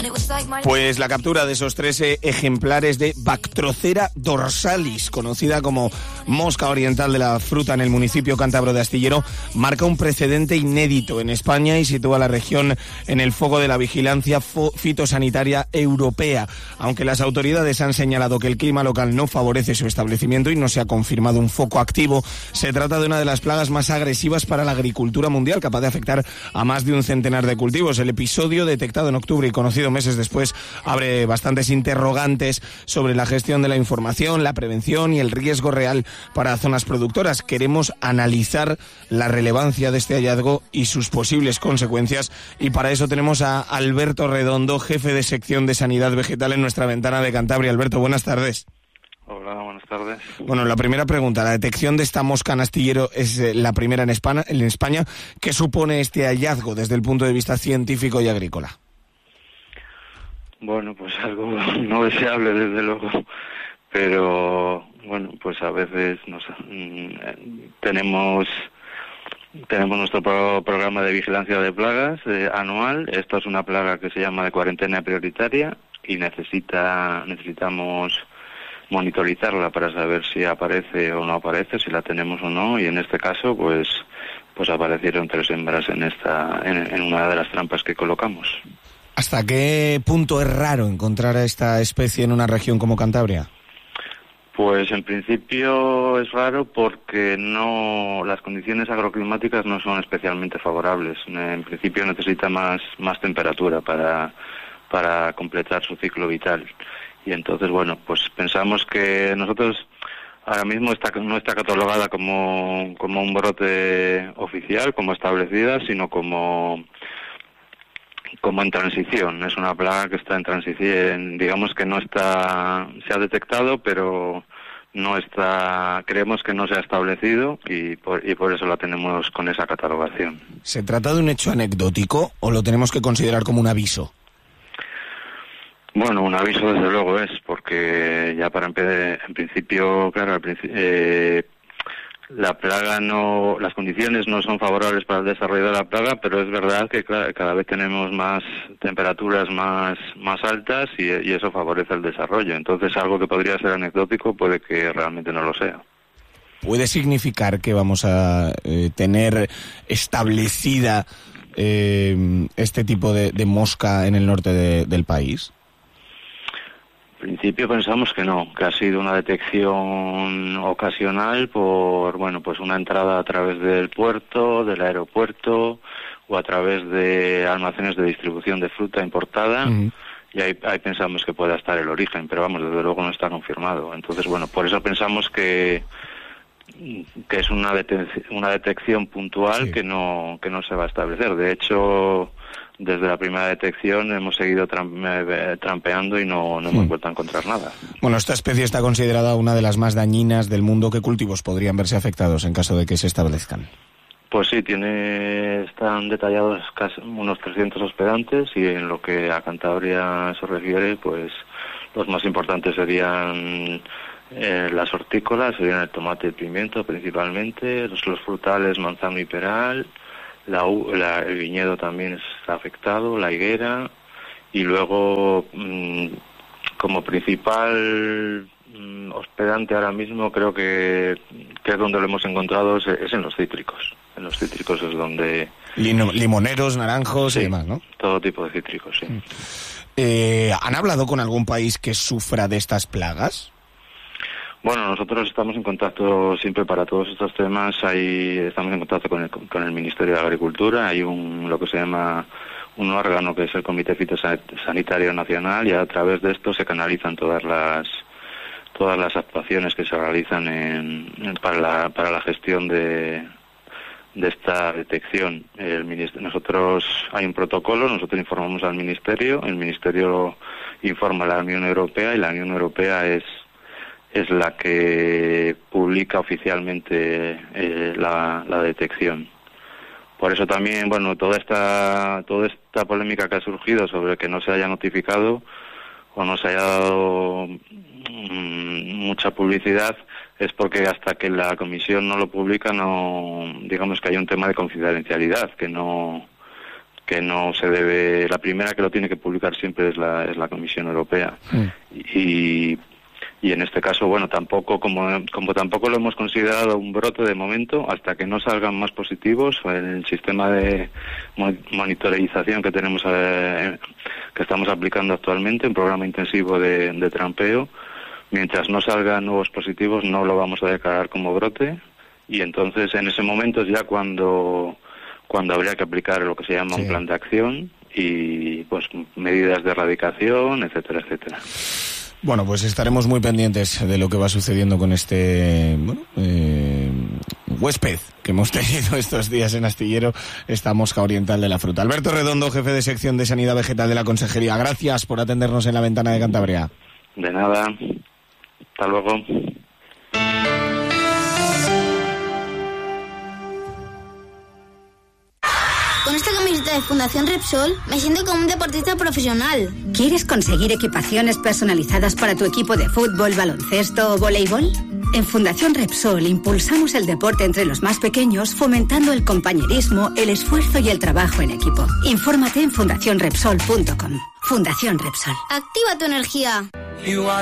Pues la captura de esos 13 ejemplares de Bactrocera dorsalis, conocida como mosca oriental de la fruta en el municipio cántabro de Astillero, marca un precedente inédito en España y sitúa a la región en el foco de la vigilancia fitosanitaria europea. Aunque las autoridades han señalado que el clima local no favorece su establecimiento y no se ha confirmado un foco activo, se trata de una de las plagas más agresivas para la agricultura mundial, capaz de afectar a más de un centenar de cultivos. El episodio, detectado en octubre y conocido meses después, abre bastantes interrogantes sobre la gestión de la información, la prevención y el riesgo real para zonas productoras. Queremos analizar la relevancia de este hallazgo y sus posibles consecuencias, y para eso tenemos a Alberto Redondo, jefe de sección de Sanidad Vegetal en nuestra ventana de Cantabria. Alberto, buenas tardes. Hola, buenas tardes. Bueno, la primera pregunta, la detección de esta mosca en astillero es la primera en España. ¿Qué supone este hallazgo desde el punto de vista científico y agrícola? Bueno, pues algo no deseable, desde luego, pero bueno, pues a veces tenemos nuestro programa de vigilancia de plagas anual. Esta es una plaga que se llama de cuarentena prioritaria y necesitamos monitorizarla para saber si aparece o no aparece, si la tenemos o no, y en este caso pues aparecieron 3 hembras en una de las trampas que colocamos. ¿Hasta qué punto es raro encontrar a esta especie en una región como Cantabria? Pues en principio es raro porque las condiciones agroclimáticas no son especialmente favorables. En principio necesita más temperatura para completar su ciclo vital. Y entonces, bueno, pues pensamos que nosotros ahora mismo no está catalogada como un brote oficial, como establecida, sino como en transición. Es una plaga que está en transición, digamos que se ha detectado, pero creemos que no se ha establecido y por eso la tenemos con esa catalogación. ¿Se trata de un hecho anecdótico o lo tenemos que considerar como un aviso? Bueno, un aviso desde luego es, porque ya en principio, claro, la plaga las condiciones no son favorables para el desarrollo de la plaga, pero es verdad que cada vez tenemos más temperaturas más altas y eso favorece el desarrollo. Entonces algo que podría ser anecdótico puede que realmente no lo sea. ¿Puede significar que vamos a tener establecida este tipo de mosca en el norte del país? En principio pensamos que no, que ha sido una detección ocasional por, pues una entrada a través del puerto, del aeropuerto o a través de almacenes de distribución de fruta importada. Uh-huh. Y ahí pensamos que pueda estar el origen, pero vamos, desde luego no está confirmado. Entonces, bueno, por eso pensamos que es una detección puntual, sí, que no se va a establecer. De hecho, desde la primera detección hemos seguido trampeando y no hemos vuelto a encontrar nada. Bueno, esta especie está considerada una de las más dañinas del mundo. ¿Qué cultivos podrían verse afectados en caso de que se establezcan? Pues sí, están detallados casi unos 300 hospedantes, y en lo que a Cantabria se refiere, pues los más importantes serían las hortícolas, serían el tomate y el pimiento principalmente, los frutales, manzano y peral. El viñedo también está afectado, la higuera, y luego como principal hospedante ahora mismo creo que es donde lo hemos encontrado, es en los cítricos. En los cítricos es donde... Limoneros, naranjos, sí, y demás, ¿no? Todo tipo de cítricos, sí. ¿Han hablado con algún país que sufra de estas plagas? Bueno, nosotros estamos en contacto siempre para todos estos temas. Estamos en contacto con el Ministerio de Agricultura. Hay lo que se llama un órgano que es el Comité Fitosanitario Nacional, y a través de esto se canalizan todas las actuaciones que se realizan para la gestión de esta detección. Nosotros hay un protocolo, nosotros informamos al Ministerio, el Ministerio informa a la Unión Europea y la Unión Europea es la que publica oficialmente la detección. Por eso también, bueno, toda esta polémica que ha surgido sobre que no se haya notificado o no se haya dado mucha publicidad, es porque hasta que la Comisión no lo publica, no, digamos que hay un tema de confidencialidad que no que no se debe, la primera que lo tiene que publicar siempre es la Comisión Europea. Y en este caso, bueno, tampoco como tampoco lo hemos considerado un brote de momento, hasta que no salgan más positivos en el sistema de monitorización que tenemos que estamos aplicando actualmente, un programa intensivo de trampeo. Mientras no salgan nuevos positivos, no lo vamos a declarar como brote, y entonces en ese momento es ya cuando habría que aplicar lo que se llama un plan de acción y pues medidas de erradicación, etcétera, etcétera. Bueno, pues estaremos muy pendientes de lo que va sucediendo con este huésped que hemos tenido estos días en Astillero, esta mosca oriental de la fruta. Alberto Redondo, jefe de sección de Sanidad Vegetal de la Consejería, gracias por atendernos en La Ventana de Cantabria. De nada. Hasta luego. Con esta camiseta de Fundación Repsol me siento como un deportista profesional. ¿Quieres conseguir equipaciones personalizadas para tu equipo de fútbol, baloncesto o voleibol? En Fundación Repsol impulsamos el deporte entre los más pequeños, fomentando el compañerismo, el esfuerzo y el trabajo en equipo. Infórmate en fundacionrepsol.com. Fundación Repsol. Activa tu energía.